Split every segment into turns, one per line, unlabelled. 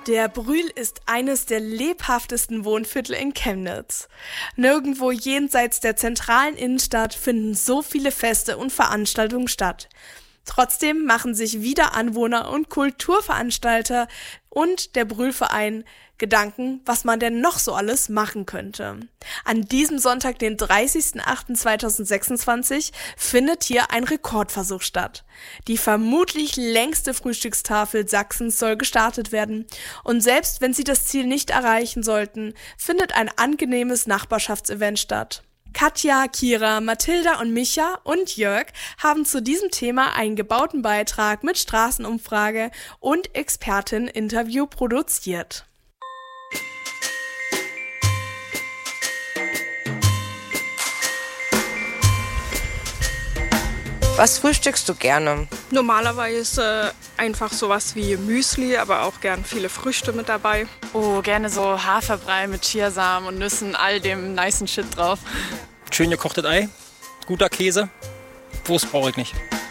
Der Brühl ist eines der lebhaftesten Wohnviertel in Chemnitz. Nirgendwo jenseits der zentralen Innenstadt finden so viele Feste und Veranstaltungen statt. Trotzdem machen sich wieder Anwohner und Kulturveranstalter und der Brühlverein Gedanken, was man denn noch so alles machen könnte. An diesem Sonntag, den 30.08.2026, findet hier ein Rekordversuch statt. Die vermutlich längste Frühstückstafel Sachsens soll gestartet werden. Und selbst wenn sie das Ziel nicht erreichen sollten, findet ein angenehmes Nachbarschaftsevent statt. Katja, Kira, Mathilda und Micha und Jörg haben zu diesem Thema einen gebauten Beitrag mit Straßenumfrage und Expertin-Interview produziert.
Was frühstückst du gerne?
Normalerweise einfach sowas wie Müsli, aber auch gern viele Früchte mit dabei.
Oh, gerne so Haferbrei mit Chiasamen und Nüssen, all dem nicen Shit drauf.
Schön gekochtes Ei, guter Käse, Wurst brauche ich nicht.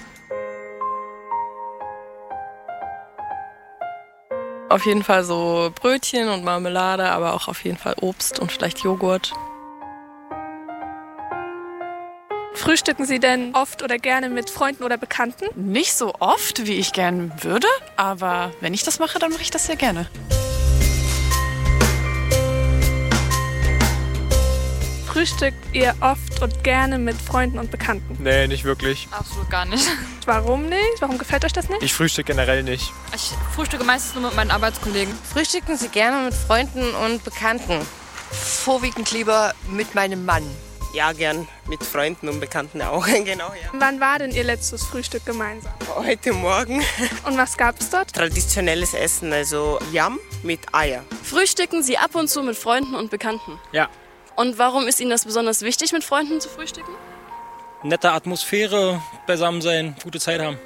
Auf jeden Fall so Brötchen und Marmelade, aber auch auf jeden Fall Obst und vielleicht Joghurt.
Frühstücken Sie denn oft oder gerne mit Freunden oder Bekannten?
Nicht so oft, wie ich gern würde, aber wenn ich das mache, dann mache ich das sehr gerne.
Frühstückt ihr oft und gerne mit Freunden und Bekannten?
Nee, nicht wirklich.
Absolut gar nicht.
Warum nicht? Warum gefällt euch das nicht?
Ich frühstücke generell nicht.
Ich frühstücke meistens nur mit meinen Arbeitskollegen.
Frühstücken Sie gerne mit Freunden und Bekannten?
Vorwiegend lieber mit meinem Mann.
Ja, gern mit Freunden und Bekannten auch, genau, ja.
Wann war denn Ihr letztes Frühstück gemeinsam?
Heute Morgen.
Und was gab es dort?
Traditionelles Essen, also Yam mit Eier.
Frühstücken Sie ab und zu mit Freunden und Bekannten?
Ja.
Und warum ist Ihnen das besonders wichtig, mit Freunden zu frühstücken?
Nette Atmosphäre, beisammen sein, gute Zeit haben.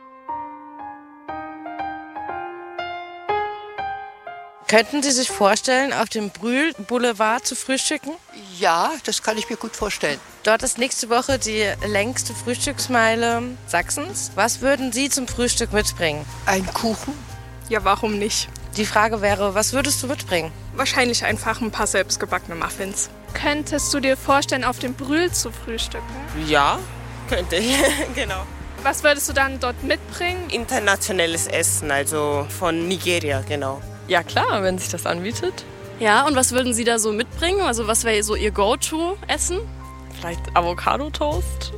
Könnten Sie sich vorstellen, auf dem Brühl-Boulevard zu frühstücken?
Ja, das kann ich mir gut vorstellen.
Dort ist nächste Woche die längste Frühstücksmeile Sachsens. Was würden Sie zum Frühstück mitbringen?
Ein Kuchen?
Ja, warum nicht?
Die Frage wäre, was würdest du mitbringen?
Wahrscheinlich einfach ein paar selbstgebackene Muffins.
Könntest du dir vorstellen, auf dem Brühl zu frühstücken?
Ja, könnte ich, genau.
Was würdest du dann dort mitbringen?
Internationales Essen, also von Nigeria, genau.
Ja klar, wenn sich das anbietet.
Ja, und was würden Sie da so mitbringen? Also was wäre so Ihr Go-To-Essen?
Vielleicht Avocado-Toast?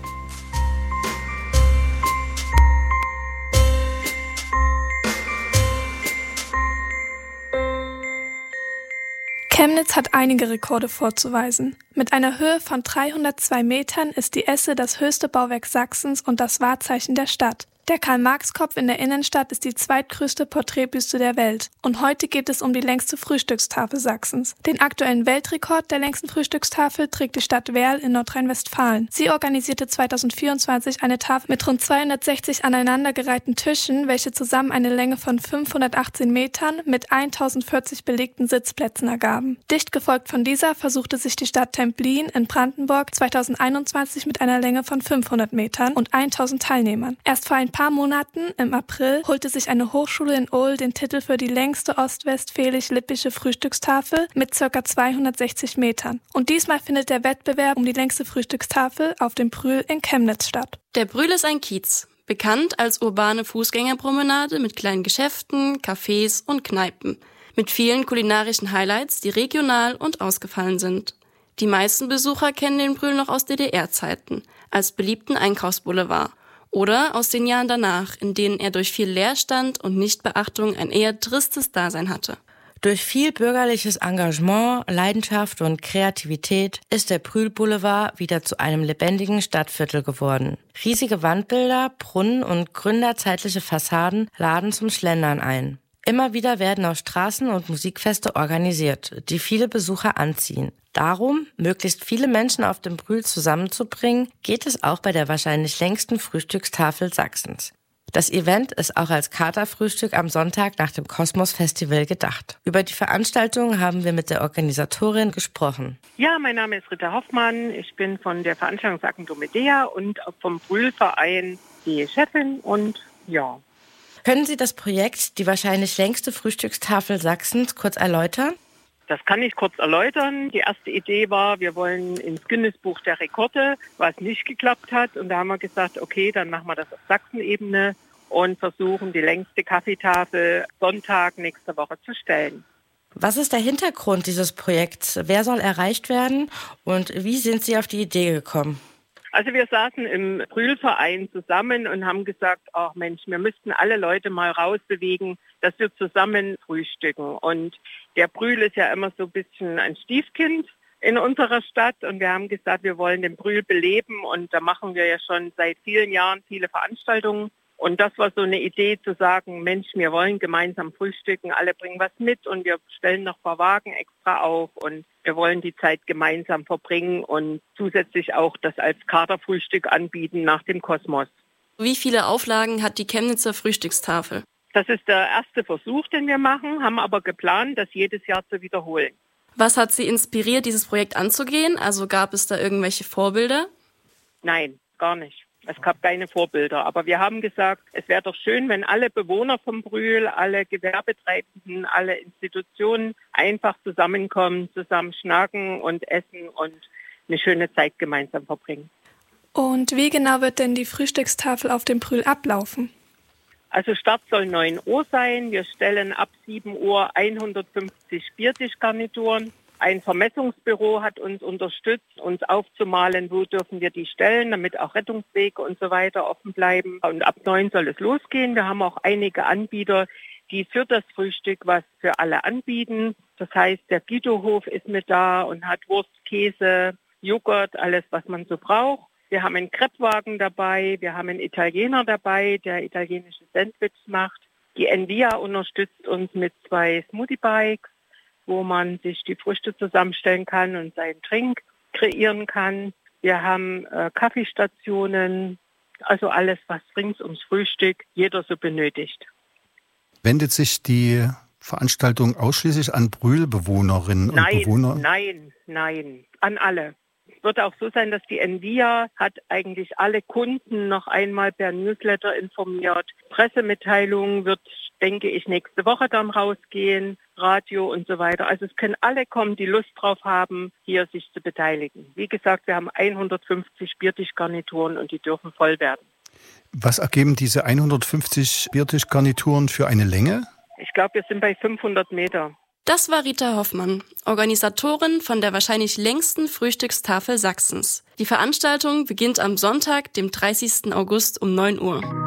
Chemnitz hat einige Rekorde vorzuweisen. Mit einer Höhe von 302 Metern ist die Esse das höchste Bauwerk Sachsens und das Wahrzeichen der Stadt. Der Karl-Marx-Kopf in der Innenstadt ist die zweitgrößte Porträtbüste der Welt. Und heute geht es um die längste Frühstückstafel Sachsens. Den aktuellen Weltrekord der längsten Frühstückstafel trägt die Stadt Werl in Nordrhein-Westfalen. Sie organisierte 2024 eine Tafel mit rund 260 aneinandergereihten Tischen, welche zusammen eine Länge von 518 Metern mit 1040 belegten Sitzplätzen ergaben. Dicht gefolgt von dieser versuchte sich die Stadt Templin in Brandenburg 2021 mit einer Länge von 500 Metern und 1000 Teilnehmern. Erst vor ein paar Monaten, im April, holte sich eine Hochschule in Ohl den Titel für die längste ostwestfälisch-lippische Frühstückstafel mit ca. 260 Metern. Und diesmal findet der Wettbewerb um die längste Frühstückstafel auf dem Brühl in Chemnitz statt.
Der Brühl ist ein Kiez, bekannt als urbane Fußgängerpromenade mit kleinen Geschäften, Cafés und Kneipen, mit vielen kulinarischen Highlights, die regional und ausgefallen sind. Die meisten Besucher kennen den Brühl noch aus DDR-Zeiten, als beliebten Einkaufsboulevard. Oder aus den Jahren danach, in denen er durch viel Leerstand und Nichtbeachtung ein eher tristes Dasein hatte.
Durch viel bürgerliches Engagement, Leidenschaft und Kreativität ist der Brühl-Boulevard wieder zu einem lebendigen Stadtviertel geworden. Riesige Wandbilder, Brunnen und gründerzeitliche Fassaden laden zum Schlendern ein. Immer wieder werden auch Straßen- und Musikfeste organisiert, die viele Besucher anziehen. Darum, möglichst viele Menschen auf dem Brühl zusammenzubringen, geht es auch bei der wahrscheinlich längsten Frühstückstafel Sachsens. Das Event ist auch als Katerfrühstück am Sonntag nach dem Kosmos-Festival gedacht. Über die Veranstaltung haben wir mit der Organisatorin gesprochen.
Ja, mein Name ist Rita Hoffmann. Ich bin von der Veranstaltungsagentur Medea und vom Brühlverein die Chefin und ja.
Können Sie das Projekt, die wahrscheinlich längste Frühstückstafel Sachsens, kurz erläutern?
Das kann ich kurz erläutern. Die erste Idee war, wir wollen ins Guinness-Buch der Rekorde, was nicht geklappt hat. Und da haben wir gesagt, okay, dann machen wir das auf Sachsenebene und versuchen, die längste Kaffeetafel Sonntag nächste Woche zu stellen.
Was ist der Hintergrund dieses Projekts? Wer soll erreicht werden und wie sind Sie auf die Idee gekommen?
Also wir saßen im Brühlverein zusammen und haben gesagt, ach Mensch, wir müssten alle Leute mal rausbewegen, dass wir zusammen frühstücken. Und der Brühl ist ja immer so ein bisschen ein Stiefkind in unserer Stadt. Und wir haben gesagt, wir wollen den Brühl beleben. Und da machen wir ja schon seit vielen Jahren viele Veranstaltungen. Und das war so eine Idee zu sagen, Mensch, wir wollen gemeinsam frühstücken, alle bringen was mit und wir stellen noch ein paar Wagen extra auf und wir wollen die Zeit gemeinsam verbringen und zusätzlich auch das als Katerfrühstück anbieten nach dem Kosmos.
Wie viele Auflagen hat die Chemnitzer Frühstückstafel?
Das ist der erste Versuch, den wir machen, haben aber geplant, das jedes Jahr zu wiederholen.
Was hat Sie inspiriert, dieses Projekt anzugehen? Also gab es da irgendwelche Vorbilder?
Nein, gar nicht. Es gab keine Vorbilder, aber wir haben gesagt, es wäre doch schön, wenn alle Bewohner vom Brühl, alle Gewerbetreibenden, alle Institutionen einfach zusammenkommen, zusammen schnacken und essen und eine schöne Zeit gemeinsam verbringen.
Und wie genau wird denn die Frühstückstafel auf dem Brühl ablaufen?
Also Start soll 9 Uhr sein. Wir stellen ab 7 Uhr 150 Biertischgarnituren. Ein Vermessungsbüro hat uns unterstützt, uns aufzumalen, wo dürfen wir die stellen, damit auch Rettungswege und so weiter offen bleiben. Und ab 9 soll es losgehen. Wir haben auch einige Anbieter, die für das Frühstück was für alle anbieten. Das heißt, der Guido-Hof ist mit da und hat Wurst, Käse, Joghurt, alles, was man so braucht. Wir haben einen Crepewagen dabei, wir haben einen Italiener dabei, der italienische Sandwiches macht. Die Envia unterstützt uns mit 2 Smoothie-Bikes, wo man sich die Früchte zusammenstellen kann und seinen Trink kreieren kann. Wir haben Kaffeestationen, also alles, was rings ums Frühstück jeder so benötigt.
Wendet sich die Veranstaltung ausschließlich an Brühlbewohnerinnen und Bewohner?
Nein, an alle. Es wird auch so sein, dass die Envia hat eigentlich alle Kunden noch einmal per Newsletter informiert. Pressemitteilungen wird, denke ich, nächste Woche dann rausgehen, Radio und so weiter. Also es können alle kommen, die Lust drauf haben, hier sich zu beteiligen. Wie gesagt, wir haben 150 Biertischgarnituren und die dürfen voll werden.
Was ergeben diese 150 Biertischgarnituren für eine Länge?
Ich glaube, wir sind bei 500 Meter.
Das war Rita Hoffmann, Organisatorin von der wahrscheinlich längsten Frühstückstafel Sachsens. Die Veranstaltung beginnt am Sonntag, dem 30. August um 9 Uhr.